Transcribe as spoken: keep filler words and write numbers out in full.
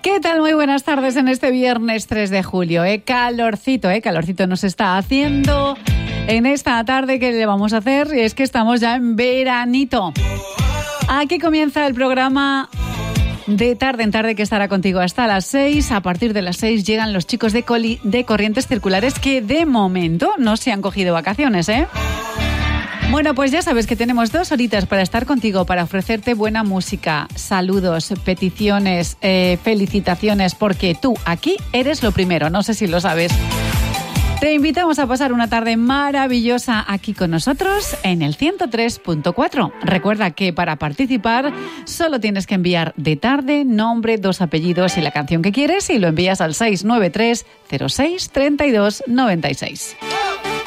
¿Qué tal? Muy buenas tardes en este viernes tres de julio. ¿eh? Calorcito, ¿eh? Calorcito nos está haciendo en esta tarde. ¿Qué le vamos a hacer? Y es que estamos ya en veranito. Aquí comienza el programa de tarde en tarde que estará contigo hasta las seis. A partir de las seis llegan los chicos de, coli- de Corrientes Circulares que de momento no se han cogido vacaciones, ¿eh? Bueno, pues ya sabes que tenemos dos horitas para estar contigo, para ofrecerte buena música, saludos, peticiones, eh, felicitaciones, porque tú aquí eres lo primero, no sé si lo sabes. Te invitamos a pasar una tarde maravillosa aquí con nosotros en el ciento tres punto cuatro. Recuerda que para participar solo tienes que enviar de tarde, nombre, dos apellidos y la canción que quieres y lo envías al seis nueve tres cero seis tres dos nueve seis.